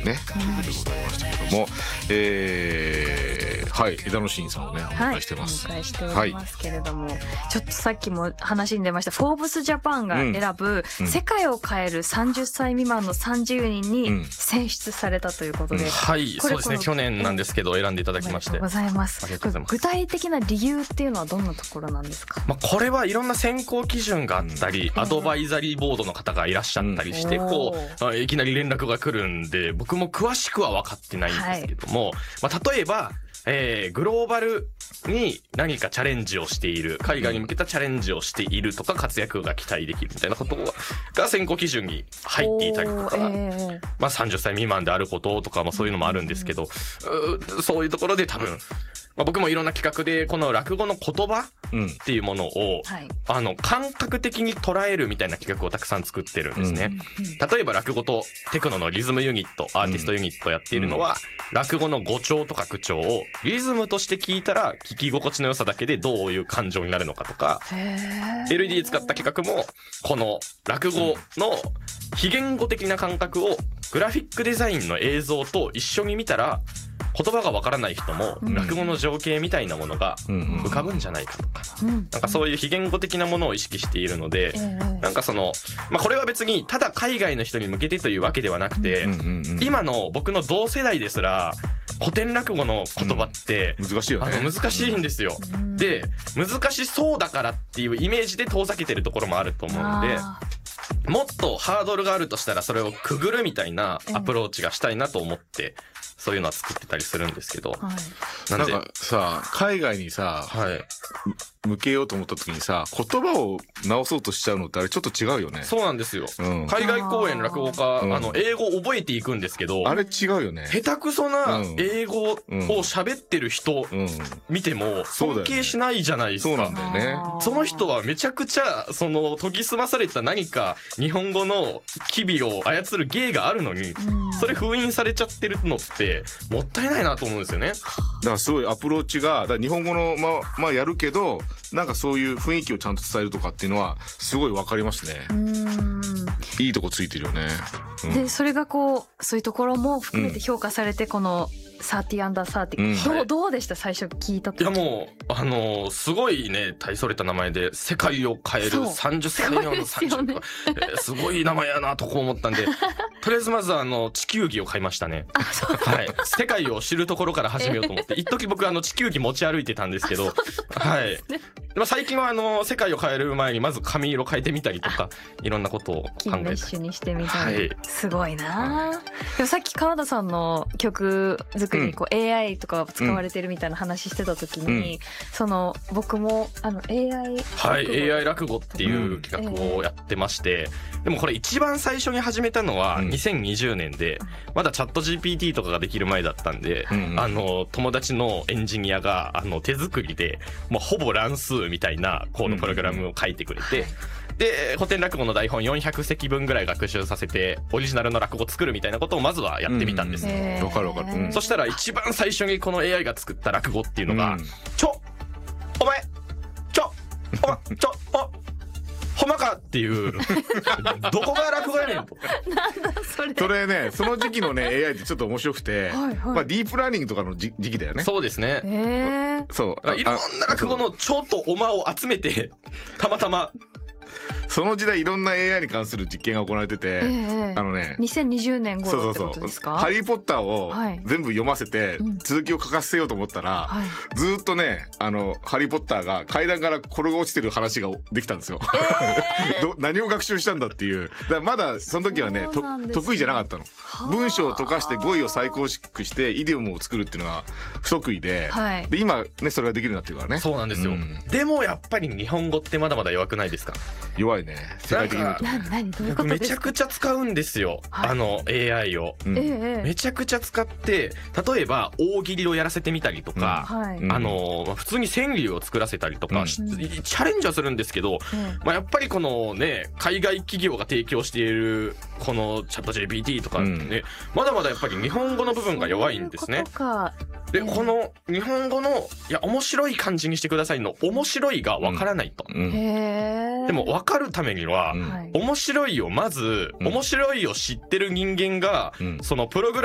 ねということでございましたけども、はい、枝野真さんをねお迎えしてます。 お迎えしておりますけれども、ちょっとさっきも話に出ましたフォーブスジャパンが選ぶ世界を変える30歳未満の30人に選出されたということで、 はい、そうですね、去年なんですけど選んでいただきまして、 ありがとうございます。具体的な理由っていうのはどんなところなんですか？ これはいろんな選考基準があったり、アドバイザリーボードの方がいらっしゃったりして、いきなり連絡が来るんで僕も詳しくは分かってないんですけども、例えばグローバルに何かチャレンジをしている、海外に向けたチャレンジをしているとか活躍が期待できるみたいなことが選考基準に入っていたりとか、30歳未満であることとかもそういうのもあるんですけど、そういうところで多分僕もいろんな企画でこの落語の言葉っていうものを、感覚的に捉えるみたいな企画をたくさん作ってるんですね。例えば落語とテクノのリズムユニット、アーティストユニットやっているのは、落語の語調とか口調をリズムとして聞いたら聞き心地の良さだけでどういう感情になるのかとか、LED 使った企画もこの落語の非言語的な感覚をグラフィックデザインの映像と一緒に見たら言葉がわからない人も落語の情景みたいなものが浮かぶんじゃないかとか、なんかそういう非言語的なものを意識しているので、なんかそのこれは別にただ海外の人に向けてというわけではなくて、今の僕の同世代ですら古典落語の言葉って難しいよね。 難しいんですよ。で、難しそうだからっていうイメージで遠ざけてるところもあると思うので、もっとハードルがあるとしたらそれをくぐるみたいなアプローチがしたいなと思ってそういうのは作ってたりするんですけど、 なんかさ、海外にさ、向けようと思った時にさ、言葉を直そうとしちゃうのってあれちょっと違うよね。 そうなんですよ。海外公演落語家、英語を覚えていくんですけど、 あれ違うよね。 下手くそな英語を喋ってる人見ても尊敬しないじゃないですか。 そうなんだよね。 その人はめちゃくちゃその研ぎ澄まされた何か日本語の機微を操る芸があるのに、それ封印されちゃってるのってもったいないなと思うんですよね。 だからすごいアプローチが、だから日本語のやるけど、なんかそういう雰囲気をちゃんと伝えるとかっていうのはすごいわかりますね。いいとこついてるよね。 でそれがこうそういうところも含めて評価されて、この30 under 30、どうでした最初聞いた時？ いやもうすごいね大それた名前で世界を変える30歳の30とか、すごい名前やなとこう思ったんでとりあえずまず地球儀を買いましたね。はい、世界を知るところから始めようと思って、一時僕地球儀持ち歩いてたんですけど、はい。最近は世界を変える前にまず髪色変えてみたりとかいろんなことを考えたり、 メッシュにしてみたり、すごいな。でもさっき川田さんの曲作りにAI とか使われてるみたいな話してた時に、僕もAI 落語っていう企画をやってまして、でもこれ一番最初に始めたのは2020年で、まだチャット GPT とかができる前だったんで、友達のエンジニアが手作りでもうほぼ乱数みたいなコードプログラムを書いてくれて、で古典落語の台本400席分ぐらい学習させてオリジナルの落語を作るみたいなことをまずはやってみたんです。 わかるわかる。 そしたら一番最初にこの AI が作った落語っていうのが、お前ほんまかっていうどこが落語やねんと。 なんだそれ。 それね、その時期のね AI ってちょっと面白くて、ディープラーニングとかの時期だよね。 そうですね。そういろんな落語のちょっとお間を集めてたまたま。 その時代いろんな AI に関する実験が行われてて、 2020年頃ってことですか？ ハリーポッターを全部読ませて続きを書かせようと思ったら、ずっとねハリーポッターが階段から転が落ちてる話ができたんですよ。何を学習したんだっていう。だからまだその時はね得意じゃなかったの。文章を溶かして語彙を再構築してイディオムを作るっていうのが不得意で、で今ねそれができるようになってるからね。 そうなんですよ。でもやっぱり日本語ってまだまだ弱くないですか？ 弱いね。世界的に言うと。 僕めちゃくちゃ使うんですよ。AI をめちゃくちゃ使って、例えば大喜利をやらせてみたりとか、普通に川柳を作らせたりとか、チャレンジはするんですけど、やっぱりこのね海外企業が提供しているこのチャット GPT とかね、まだまだやっぱり日本語の部分が弱いんですね。でこの日本語の面白い感じにしてくださいの面白いがわからないと。でも分かるためには面白いをまず面白いを知ってる人間がそのプログラム